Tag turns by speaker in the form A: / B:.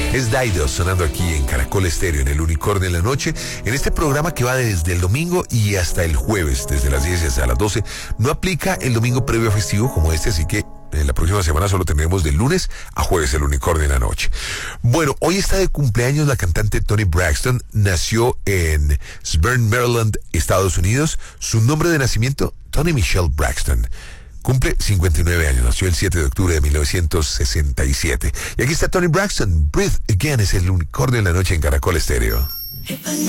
A: Es Dido sonando aquí en Caracol Estéreo, en el Unicornio en la Noche, en este programa que va desde el domingo y hasta el jueves, desde las 10 hasta las 12. No aplica el domingo previo a festivo como este, así que en la próxima semana solo tendremos de lunes a jueves el Unicornio en la Noche. Bueno, hoy está de cumpleaños la cantante Toni Braxton. Nació en Spring, Maryland, Estados Unidos. Su nombre de nacimiento, Toni Michelle Braxton. Cumple 59 años, nació el 7 de octubre de 1967. Y aquí está Toni Braxton, Breathe Again, es el Unicornio en la Noche en Caracol Estéreo.